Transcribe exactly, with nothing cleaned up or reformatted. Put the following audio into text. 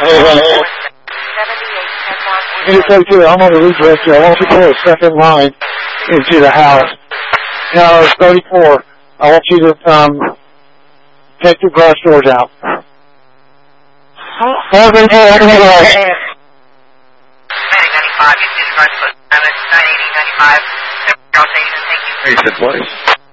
Unit thirty-two, I'm on the redress here. I want you to pull a second line into the house. House thirty-four, I want you to um, take the garage doors out. Seven, eight, ninety-five, you see the garage doors, nine eighty, ninety-five, thank you. Hey, you said place?